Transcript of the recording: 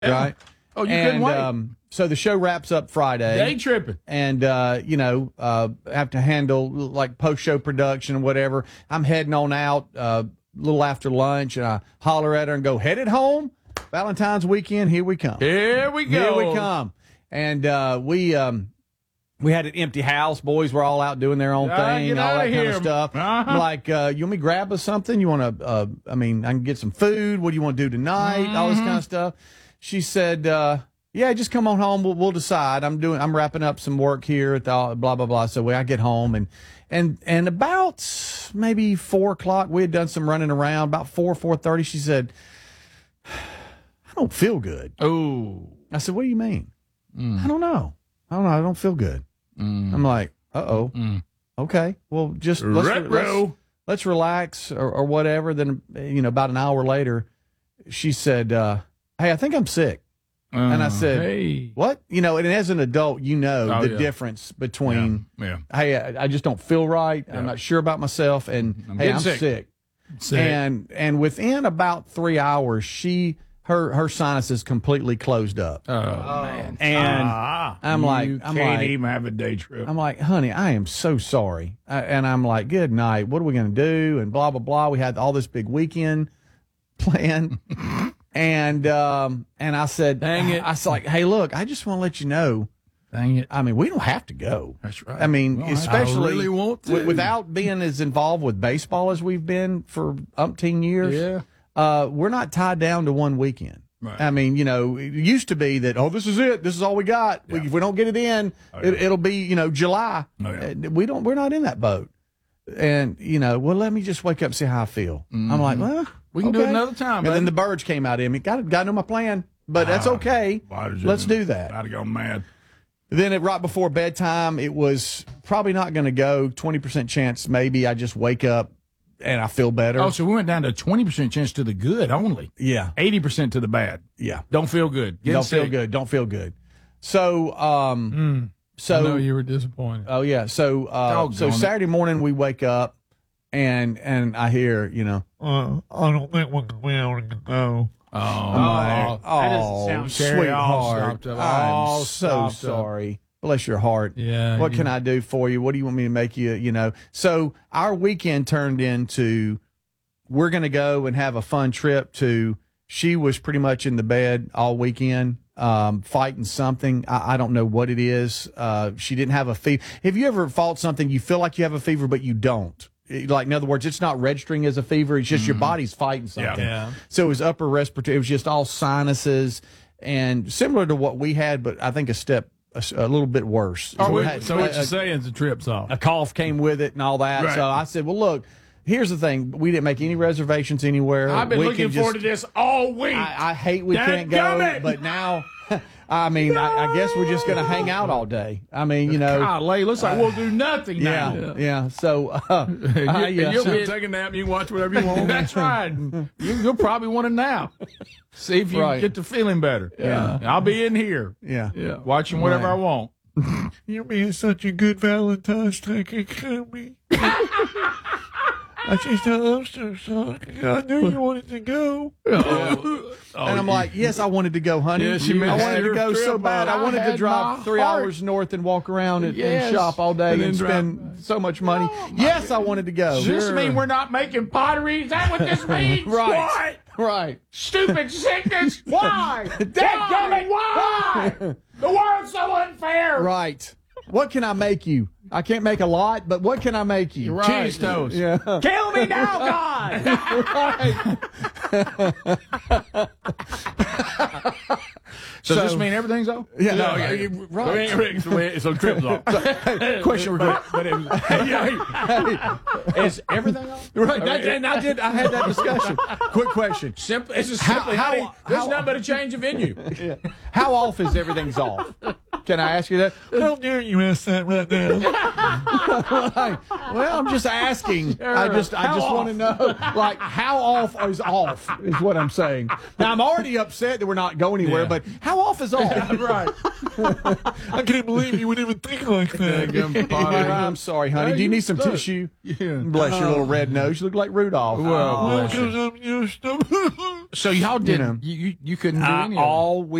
right? Oh, you couldn't wait. So the show wraps up Friday. Day tripping. And, have to handle like post-show production or whatever. I'm heading on out a little after lunch, and I holler at her and go, headed home? Valentine's weekend, here we come. Here we go. Here we come. And we had an empty house. Boys were all out doing their own thing, all that kind of stuff. I'm like, you want me to grab us something? You want to, I can get some food. What do you want to do tonight? All this kind of stuff. She said, yeah, just come on home. We'll decide. I'm wrapping up some work here at the blah, blah, blah. So I get home and about maybe 4 o'clock, we had done some running around. About 4:30, she said, I don't feel good. Oh. I said, what do you mean? I don't know. I don't feel good. I'm like, uh-oh. Okay. Well, just let's relax or whatever. Then, about an hour later, she said, hey, I think I'm sick. And I said, hey. What? And as an adult, the difference between, hey, I just don't feel right. I'm not sure about myself. And, I'm sick. And within about 3 hours, her sinuses completely closed up. Oh, man. And I'm like, can't even have a day trip. I'm like, honey, I am so sorry. And I'm like, good night. What are we going to do? And blah, blah, blah. We had all this big weekend planned. And I said, dang it. I was like, hey, look, I just want to let you know. Dang it. We don't have to go. That's right. Especially I really want to. Without being as involved with baseball as we've been for umpteen years. Yeah. We're not tied down to one weekend. Right. It used to be that, this is it. This is all we got. Yeah. If we don't get it in, it'll be, July. Oh, yeah. We're not in that boat. And, let me just wake up and see how I feel. I'm like, well, we can do it another time. And then the birds came out in me. Got to know my plan, but that's okay. Let's do that. I'd have gone mad. Then right before bedtime, it was probably not going to go. 20% chance maybe I just wake up and I feel better. Oh, so we went down to 20% chance to the good only. Yeah. 80% to the bad. Yeah. Don't feel good. Don't feel good. So, I know you were disappointed. Oh yeah. So Saturday morning we wake up and I hear, I don't think we can be able to go. That doesn't sound sweetheart. I'm so stopped sorry. Bless your heart. Yeah. What can I do for you? What do you want me to make you, So our weekend turned into, we're going to go and have a fun trip to, she was pretty much in the bed all weekend, fighting something. I don't know what it is. She didn't have a fever. Have you ever fought something, you feel like you have a fever, but you don't? Like, in other words, it's not registering as a fever. It's just your body's fighting something. Yeah. So it was upper respiratory. It was just all sinuses and similar to what we had, but I think a little bit worse. So what you're saying is the trip's off. A cough came with it and all that. Right. So I said, well, look, here's the thing. We didn't make any reservations anywhere. I've been looking forward to this all week. I hate we can't go, but now, I guess we're just going to hang out all day. Golly, looks like we'll do nothing now. Yeah. So, you'll take a nap and you can watch whatever you want. That's right. You'll probably want to nap. See if you get to feeling better. Yeah. I'll be in here. Yeah. Watching whatever I want. You're being such a good Valentine's Day. Me. I'm so sorry. I knew you wanted to go. And I'm like, yes, I wanted to go, honey. Yeah, I wanted to go so bad. I wanted to drive 3 hours north and walk around and shop all day and spend so much money. Yes, I wanted to go. Does this mean we're not making pottery? Is that what this means? Right. What? Right. Stupid sickness. Why? Dadgummit, why? The world's so unfair. Right. What can I make you? I can't make a lot, but what can I make you? Right. Cheese toast. Yeah. Kill me now, God. So does this mean everything's off? Yeah. No, Right. So trip's off. Question real quick. Is everything off? Right. I had that discussion. Quick question. This is nothing but a change of venue. How off is everything's off? Can I ask you that? How dare you ask that right now? Well, I'm just asking. I just want to know, like, how off is off is what I'm saying. Now, I'm already upset that we're not going anywhere, but how off is off? Right. I can't believe you would even think like that. I'm sorry, honey. Do you need some tissue? Yeah. Bless your little red nose. You look like Rudolph. Well, Because I'm used to so y'all didn't. You couldn't do any of it. All